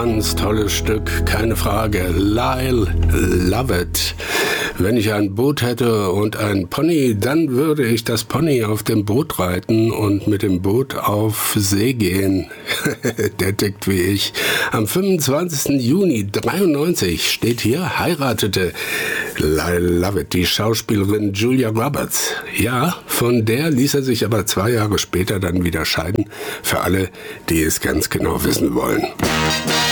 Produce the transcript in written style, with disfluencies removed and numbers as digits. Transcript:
Ganz tolles Stück, keine Frage. Lyle Lovett. Wenn ich ein Boot hätte und ein Pony, dann würde ich das Pony auf dem Boot reiten und mit dem Boot auf See gehen. Der tickt wie ich. Am 25. Juni 93 steht hier, heiratete Lyle Lovett die Schauspielerin Julia Roberts. Ja, von der ließ er sich aber 2 Jahre später dann wieder scheiden. Für alle, die es ganz genau wissen wollen.